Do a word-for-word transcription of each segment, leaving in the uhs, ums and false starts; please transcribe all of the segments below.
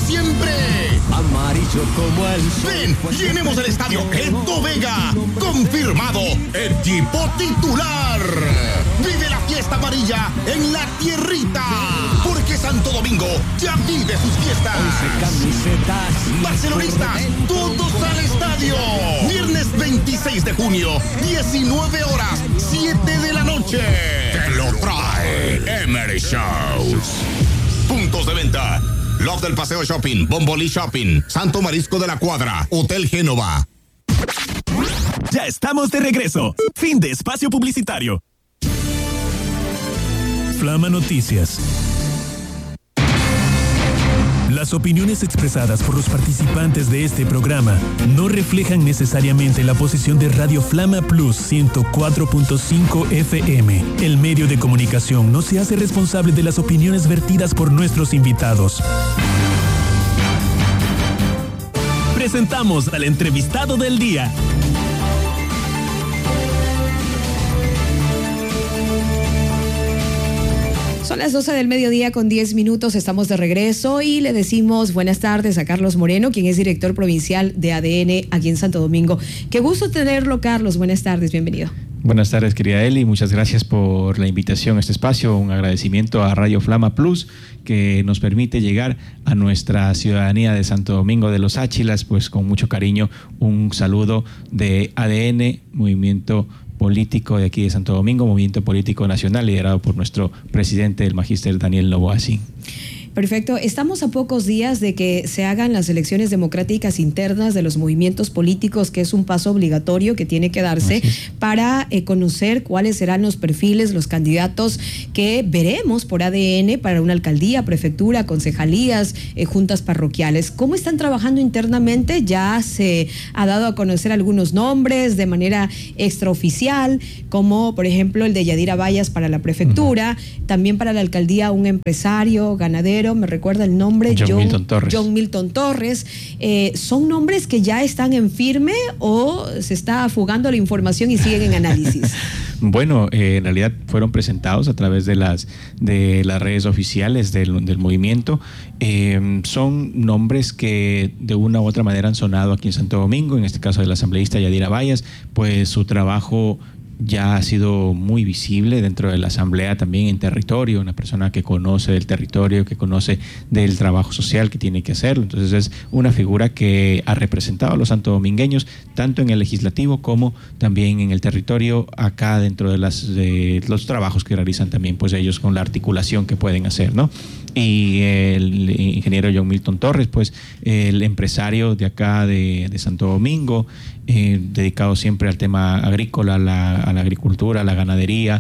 siempre. Amarillo como el sol. Ven, llenemos el estadio Edo Vega. Confirmado, equipo titular. Vive la fiesta amarilla en la tierrita. Porque Santo Domingo ya vive sus fiestas. once camisetas. Barcelonistas, todos al estadio. Viernes veintiséis de junio, diecinueve horas, siete de la noche. Te lo trae Emery Shows. Puntos de venta: Love del Paseo Shopping, Bombolí Shopping, Santo Marisco de la Cuadra, Hotel Génova. Ya estamos de regreso. Fin de espacio publicitario. Flama Noticias. Las opiniones expresadas por los participantes de este programa no reflejan necesariamente la posición de Radio Flama Plus ciento cuatro punto cinco F M. El medio de comunicación no se hace responsable de las opiniones vertidas por nuestros invitados. Presentamos al entrevistado del día. Son las doce del mediodía con diez minutos, estamos de regreso y le decimos buenas tardes a Carlos Moreno, quien es director provincial de A D N aquí en Santo Domingo. Qué gusto tenerlo, Carlos. Buenas tardes, bienvenido. Buenas tardes, querida Eli. Muchas gracias por la invitación a este espacio. Un agradecimiento a Radio Flama Plus, que nos permite llegar a nuestra ciudadanía de Santo Domingo de los Áchilas. Pues con mucho cariño, un saludo de A D N, Movimiento Político de aquí de Santo Domingo, Movimiento Político Nacional, liderado por nuestro presidente, el magíster Daniel Noboa. Perfecto. Estamos a pocos días de que se hagan las elecciones democráticas internas de los movimientos políticos, que es un paso obligatorio que tiene que darse para eh, conocer cuáles serán los perfiles, los candidatos que veremos por A D N para una alcaldía, prefectura, concejalías, eh, juntas parroquiales. ¿Cómo están trabajando internamente? Ya se ha dado a conocer algunos nombres de manera extraoficial, como por ejemplo el de Yadira Bayas para la prefectura, uh-huh. También para la alcaldía un empresario, ganadero, me recuerda el nombre, John, John Milton Torres. John Milton Torres. Eh, ¿Son nombres que ya están en firme o se está fugando la información y siguen en análisis? Bueno, eh, en realidad fueron presentados a través de las, de las redes oficiales del, del movimiento. Eh, son nombres que de una u otra manera han sonado aquí en Santo Domingo, en este caso del asambleísta Yadira Bayas, pues su trabajo ya ha sido muy visible dentro de la asamblea, también en territorio, una persona que conoce del territorio, que conoce del trabajo social que tiene que hacerlo. Entonces es una figura que ha representado a los santodomingueños tanto en el legislativo como también en el territorio, acá dentro de, las, de los trabajos que realizan también pues ellos con la articulación que pueden hacer, ¿no? Y el ingeniero John Milton Torres, pues el empresario de acá de, de Santo Domingo, eh, dedicado siempre al tema agrícola, a la, a la agricultura, a la ganadería,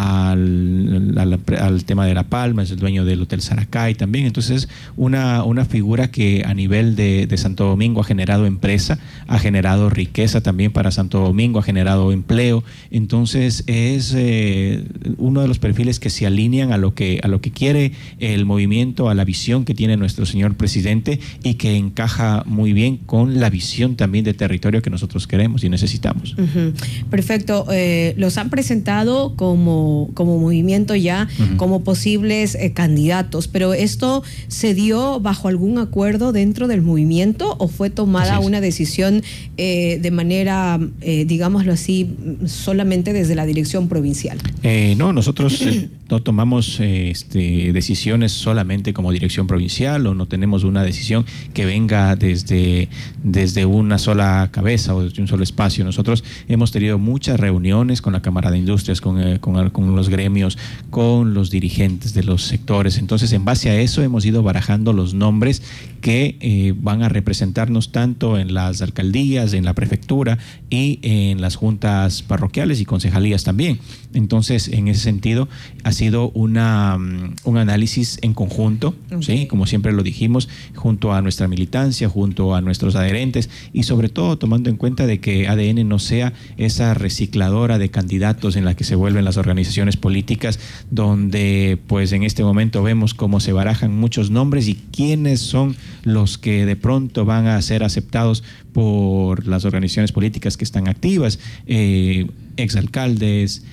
al, al, al tema de la palma, es el dueño del Hotel Saracay también. Entonces una, una figura que a nivel de, de Santo Domingo ha generado empresa, ha generado riqueza también para Santo Domingo, ha generado empleo. Entonces es eh, uno de los perfiles que se alinean a lo que, a lo que quiere el movimiento, a la visión que tiene nuestro señor presidente y que encaja muy bien con la visión también de territorio que nosotros queremos y necesitamos. Uh-huh. Perfecto. Eh, los han presentado como, como movimiento ya, uh-huh. como posibles eh, candidatos, pero ¿esto se dio bajo algún acuerdo dentro del movimiento o fue tomada una decisión eh, de manera, eh, digámoslo así, solamente desde la dirección provincial? Eh, no, nosotros eh, no tomamos eh, este, decisiones solamente como dirección provincial, o no tenemos una decisión que venga desde, desde una sola cabeza o desde un solo espacio. Nosotros hemos tenido muchas reuniones con la Cámara de Industrias, con, eh, con, con los gremios, con los dirigentes de los sectores. Entonces, en base a eso hemos ido barajando los nombres que eh, van a representarnos tanto en las alcaldías, en la prefectura y en las juntas parroquiales y concejalías también. Entonces, en ese sentido, ha sido una, un análisis en conjunto, okay. ¿sí? Como siempre lo dijimos, junto a nuestra militancia, junto a nuestros adherentes y sobre todo tomando en cuenta de que A D N no sea esa recicladora de candidatos en la que se vuelven las organizaciones políticas, donde pues en este momento vemos cómo se barajan muchos nombres y quiénes son los que de pronto van a ser aceptados por las organizaciones políticas que están activas, eh, exalcaldes,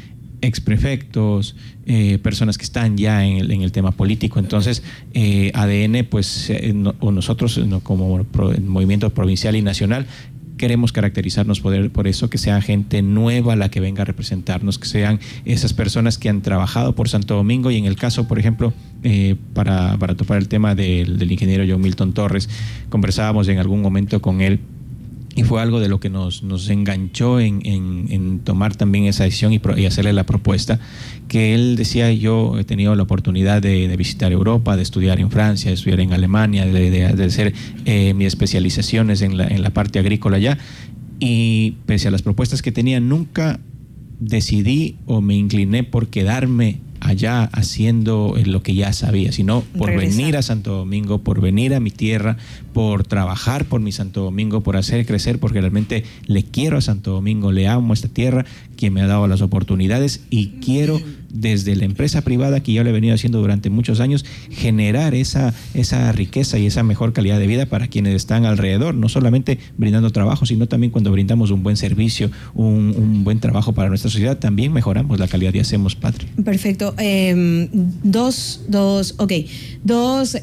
exprefectos, eh, personas que están ya en el, en el tema político. Entonces, eh, A D N, pues, eh, no, o nosotros no, como pro, movimiento provincial y nacional, queremos caracterizarnos por, por eso, que sea gente nueva la que venga a representarnos, que sean esas personas que han trabajado por Santo Domingo. Y en el caso, por ejemplo, eh, para, para topar el tema del, del ingeniero John Milton Torres, conversábamos en algún momento con él, y fue algo de lo que nos, nos enganchó en, en, en tomar también esa decisión y, pro, y hacerle la propuesta, que él decía: yo he tenido la oportunidad de, de visitar Europa, de estudiar en Francia, de estudiar en Alemania, de, de, de hacer eh, mis especializaciones en la, en la parte agrícola allá, y pese a las propuestas que tenía, nunca decidí o me incliné por quedarme allá haciendo lo que ya sabía, sino por Regresar. venir a Santo Domingo, por venir a mi tierra, por trabajar por mi Santo Domingo, por hacer crecer, porque realmente le quiero a Santo Domingo, le amo a esta tierra que me ha dado las oportunidades, y quiero, desde la empresa privada que yo le he venido haciendo durante muchos años, generar esa, esa riqueza y esa mejor calidad de vida para quienes están alrededor, no solamente brindando trabajo, sino también cuando brindamos un buen servicio, un, un buen trabajo para nuestra sociedad, también mejoramos la calidad y hacemos patria. Perfecto. Eh, dos, dos, ok, dos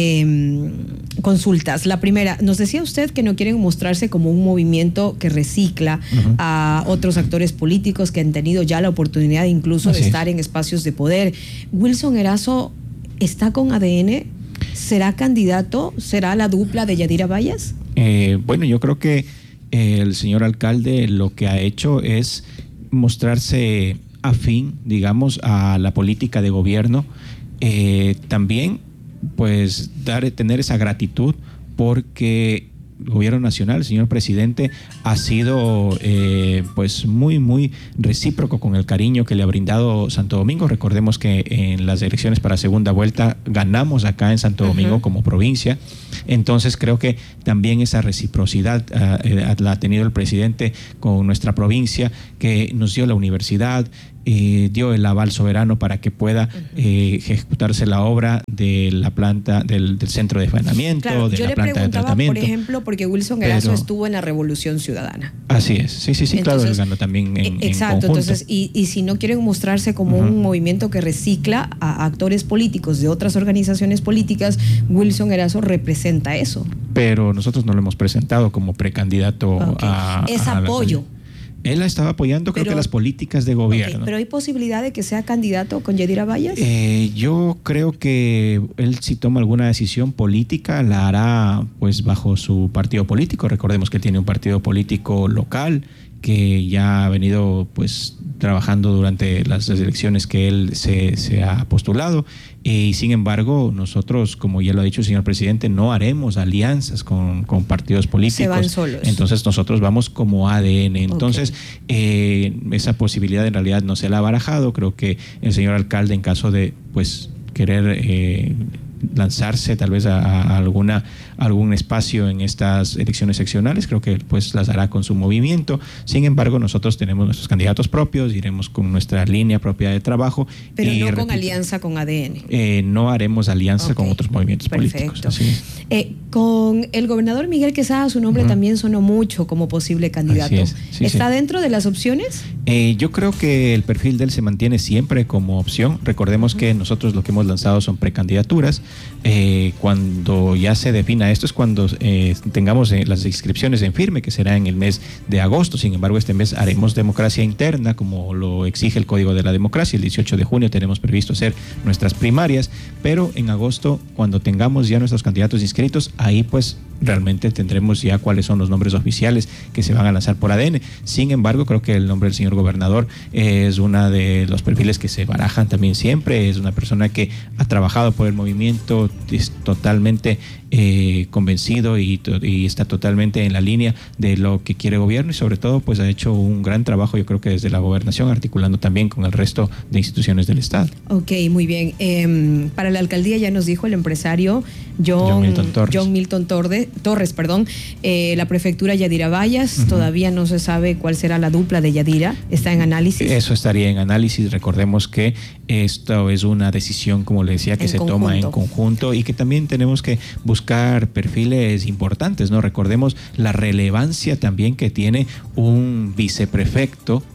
eh, consultas. La primera, nos decía usted que no quieren mostrarse como un movimiento que recicla uh-huh. a otros actores políticos que han tenido ya la oportunidad incluso Así de estar es. en espacios de poder. ¿Wilson Erazo está con A D N? ¿Será candidato? ¿Será la dupla de Yadira Vallas? Eh, bueno, yo creo que eh, el señor alcalde lo que ha hecho es mostrarse afín, digamos, a la política de gobierno. Eh, también, pues, dar, tener esa gratitud porque el gobierno nacional, el señor presidente, ha sido eh, pues muy, muy recíproco con el cariño que le ha brindado Santo Domingo. Recordemos que en las elecciones para segunda vuelta ganamos acá en Santo Domingo uh-huh. como provincia. Entonces creo que también esa reciprocidad uh, la ha tenido el presidente con nuestra provincia, que nos dio la universidad, Eh, dio el aval soberano para que pueda eh, ejecutarse la obra de la planta del, del centro de faenamiento, claro, de la planta de tratamiento. Por ejemplo, porque Wilson Erazo Pero, estuvo en la Revolución Ciudadana. Así es, sí, sí, sí, entonces, claro, él ganó también en, exacto, en conjunto. Entonces, y, y si no quieren mostrarse como uh-huh. un movimiento que recicla a actores políticos de otras organizaciones políticas, Wilson Erazo representa eso. Pero nosotros no lo hemos presentado como precandidato okay. a... Es a apoyo. La, Él estaba apoyando, creo pero, que las políticas de gobierno. Okay, ¿pero hay posibilidad de que sea candidato con Yadira Vallas? Eh, yo creo que él, si toma alguna decisión política, la hará pues bajo su partido político. Recordemos que él tiene un partido político local que ya ha venido pues trabajando durante las elecciones que él se, se ha postulado. Y sin embargo, nosotros, como ya lo ha dicho el señor presidente, no haremos alianzas con, con partidos políticos. Se van solos. Entonces nosotros vamos como A D N. Entonces okay. eh, esa posibilidad en realidad no se la ha barajado. Creo que el señor alcalde, en caso de pues querer eh, lanzarse tal vez a, a alguna algún espacio en estas elecciones seccionales, creo que pues las hará con su movimiento. Sin embargo, nosotros tenemos nuestros candidatos propios, iremos con nuestra línea propia de trabajo. Pero y, no repito, con alianza con A D N. Eh, no haremos alianza okay. con otros movimientos Perfecto. políticos. Así es. Eh, con el gobernador Miguel Quesada, su nombre uh-huh. también sonó mucho como posible candidato. Es. Sí, ¿Está sí. dentro de las opciones? Eh, yo creo que el perfil de él se mantiene siempre como opción. Recordemos uh-huh. que nosotros lo que hemos lanzado son precandidaturas. Eh, cuando ya se defina esto es cuando eh, tengamos eh, las inscripciones en firme, que será en el mes de agosto. Sin embargo, este mes haremos democracia interna, como lo exige el Código de la Democracia. El dieciocho de junio tenemos previsto hacer nuestras primarias, pero en agosto, cuando tengamos ya nuestros candidatos inscritos, ahí pues realmente tendremos ya cuáles son los nombres oficiales que se van a lanzar por A D N. Sin embargo, creo que el nombre del señor gobernador es uno de los perfiles que se barajan también siempre. Es una persona que ha trabajado por el movimiento, es totalmente eh, convencido y, y está totalmente en la línea de lo que quiere el gobierno, y sobre todo pues ha hecho un gran trabajo, yo creo que desde la gobernación, articulando también con el resto de instituciones del Estado. Ok, muy bien. Eh, para la alcaldía ya nos dijo el empresario John, John Milton Torres, John Milton Torres, Torres perdón. Eh, la prefectura Yadira Vallas, uh-huh. todavía no se sabe cuál será la dupla de Yadira, está en análisis. Eso estaría en análisis. Recordemos que esto es una decisión, como le decía, que en se conjunto. toma en conjunto, y que también tenemos que buscar perfiles importantes, ¿no? Recordemos la relevancia también que tiene un viceprefecto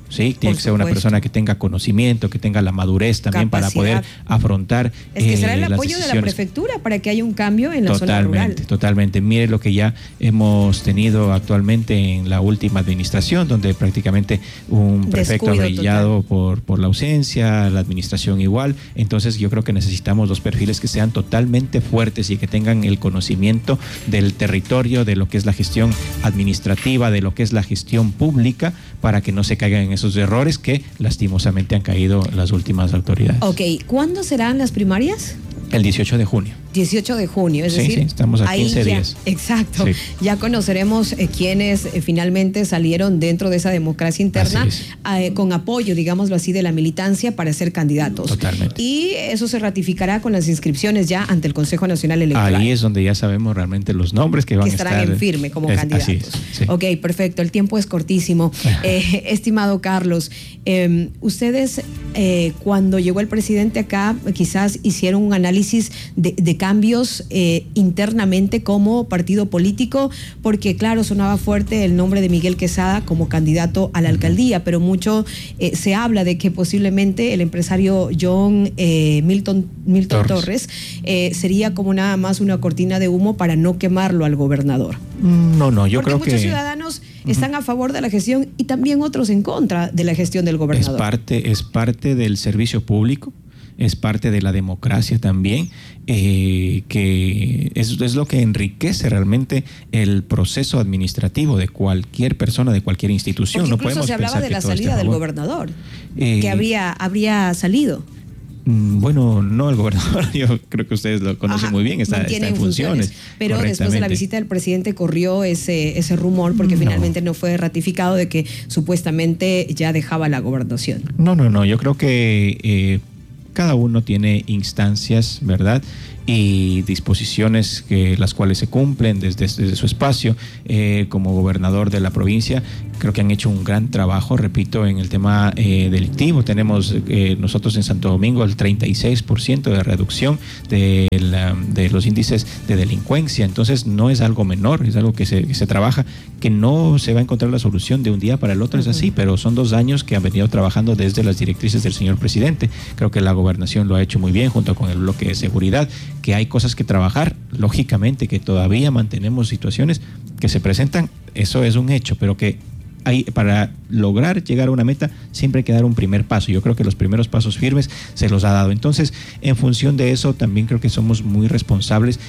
Sí, tiene Por que ser una supuesto. persona que tenga conocimiento, que tenga la madurez también Capacidad. para poder afrontar Es que eh, será el las apoyo de la decisiones. prefectura para que haya un cambio en la zona rural. Totalmente, totalmente. Mire lo que ya hemos tenido actualmente en la última administración, donde prácticamente un prefecto Descuido abrillado por, por la ausencia, la administración igual. Entonces yo creo que necesitamos los perfiles que sean totalmente fuertes y que tengan el conocimiento del territorio, de lo que es la gestión administrativa, de lo que es la gestión pública, para que no se caigan en esos errores que lastimosamente han caído las últimas autoridades. Ok, ¿cuándo serán las primarias? El dieciocho de junio. dieciocho de junio, es Sí, decir, sí, estamos a ahí quince ya- días. Exacto, Sí. ya conoceremos eh, quienes eh, finalmente salieron dentro de esa democracia interna Así es. eh, con apoyo, digámoslo así, de la militancia para ser candidatos. Totalmente. Y eso se ratificará con las inscripciones ya ante el Consejo Nacional Electoral. Ahí es donde ya sabemos realmente los nombres que van que a estarán estar en firme como es- candidatos. Así es, sí. Ok, perfecto. El tiempo es cortísimo. Eh, estimado Carlos, eh, ustedes eh, cuando llegó el presidente acá quizás hicieron un análisis de, de cambios eh, internamente como partido político, porque claro, sonaba fuerte el nombre de Miguel Quesada como candidato a la alcaldía, pero mucho eh, se habla de que posiblemente el empresario John eh, Milton, Milton Torres, Torres. eh, sería como nada más una cortina de humo para no quemarlo al gobernador. No, no, yo Porque creo muchos que ciudadanos están a favor de la gestión y también otros en contra de la gestión del es gobernador. parte, es parte del servicio público, es parte de la democracia también, eh, que es, es lo que enriquece realmente el proceso administrativo de cualquier persona, de cualquier institución. Porque No incluso podemos se hablaba pensar de que la todo esté salida a del favor. gobernador, Eh, que habría, habría salido. Mm, Bueno, no el gobernador, yo creo que ustedes lo conocen Ajá, muy bien, está, está mantiene en funciones. Pero después de la correctamente. visita del presidente corrió ese, ese rumor porque No. finalmente no fue ratificado de que supuestamente ya dejaba la gobernación. No, no, no, yo creo que eh, cada uno tiene instancias, ¿verdad? Y disposiciones que las cuales se cumplen desde, desde su espacio. Eh, como gobernador de la provincia, creo que han hecho un gran trabajo, repito, en el tema eh, delictivo. Tenemos eh, nosotros en Santo Domingo el treinta y seis por ciento de reducción de, la, de los índices de delincuencia. Entonces no es algo menor, es algo que se, que se trabaja, que no se va a encontrar la solución de un día para el otro, es así, pero son dos años que han venido trabajando desde las directrices del señor presidente. Creo que la gobernación lo ha hecho muy bien junto con el bloque de seguridad, que hay cosas que trabajar, lógicamente que todavía mantenemos situaciones que se presentan, eso es un hecho, pero que hay, para lograr llegar a una meta siempre hay que dar un primer paso. Yo creo que los primeros pasos firmes se los ha dado. Entonces, en función de eso, también creo que somos muy responsables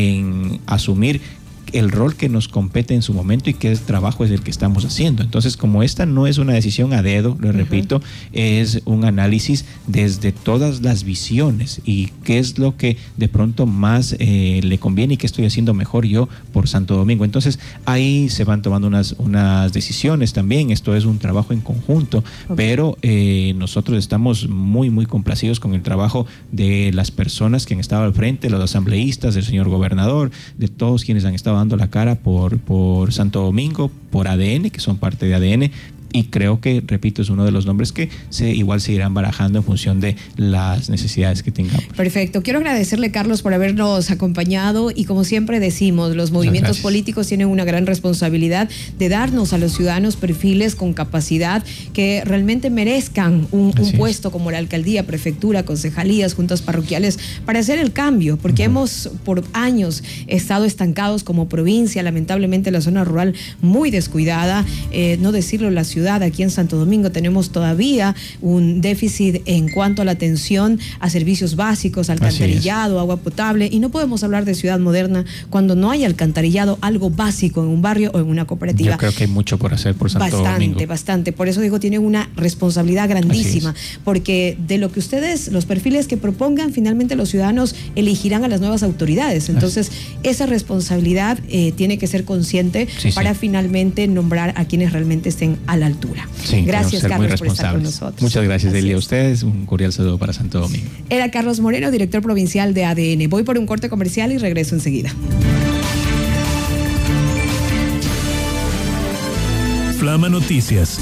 en asumir el rol que nos compete en su momento y qué trabajo es el que estamos haciendo. Entonces, como esta no es una decisión a dedo, le repito, es un análisis desde todas las visiones y qué es lo que de pronto más eh, le conviene y qué estoy haciendo mejor yo por Santo Domingo. Entonces, ahí se van tomando unas, unas decisiones también. Esto es un trabajo en conjunto, okay. pero eh, nosotros estamos muy, muy complacidos con el trabajo de las personas que han estado al frente, los asambleístas, del señor gobernador, de todos quienes han estado dando la cara por, por Santo Domingo, por A D N, que son parte de A D N, y creo que, repito, es uno de los nombres que se igual seguirán barajando en función de las necesidades que tengamos. Perfecto. Quiero agradecerle, Carlos, por habernos acompañado y como siempre decimos, los movimientos políticos tienen una gran responsabilidad de darnos a los ciudadanos perfiles con capacidad que realmente merezcan un, un puesto como la alcaldía, prefectura, concejalías, juntas parroquiales para hacer el cambio, porque uh-huh. hemos por años estado estancados como provincia, lamentablemente la zona rural muy descuidada, eh, no decirlo la ciudad. Aquí en Santo Domingo tenemos todavía un déficit en cuanto a la atención a servicios básicos, alcantarillado, agua potable, y no podemos hablar de ciudad moderna cuando no hay alcantarillado, algo básico en un barrio o en una cooperativa. Yo creo que hay mucho por hacer por Santo bastante, Domingo. Bastante, bastante. Por eso digo, tienen una responsabilidad grandísima, porque de lo que ustedes, los perfiles que propongan, finalmente los ciudadanos elegirán a las nuevas autoridades. Entonces, esa responsabilidad eh, tiene que ser consciente sí, para sí. finalmente nombrar a quienes realmente estén a la altura. Sí, gracias, ser Carlos, muy por estar con nosotros. Muchas gracias, Delia, a ustedes. Un cordial saludo para Santo Domingo. Era Carlos Moreno, director provincial de A D N. Voy por un corte comercial y regreso enseguida. Flama Noticias.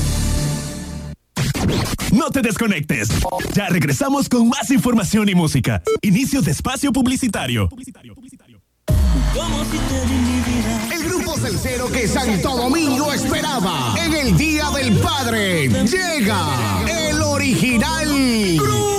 No te desconectes. Ya regresamos con más información y música. Inicio de espacio publicitario. publicitario, publicitario. El grupo salsero que Santo Domingo esperaba en el Día del Padre llega el original Cruz.